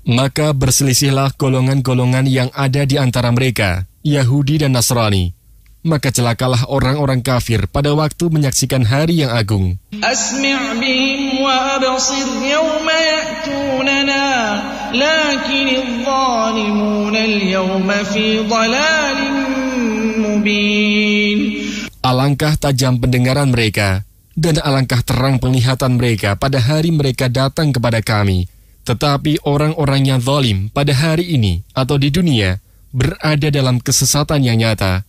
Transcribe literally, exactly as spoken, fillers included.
Maka berselisihlah golongan-golongan yang ada di antara mereka, Yahudi dan Nasrani. Maka celakalah orang-orang kafir pada waktu menyaksikan hari yang agung. Asmi' bihim wa absir yawma ya'tunana, lakinidh zalimuna al-yawma fi dhalalin mubin. Alangkah tajam pendengaran mereka, dan alangkah terang penglihatan mereka pada hari mereka datang kepada kami. Tetapi orang-orang yang zalim pada hari ini atau di dunia berada dalam kesesatan yang nyata.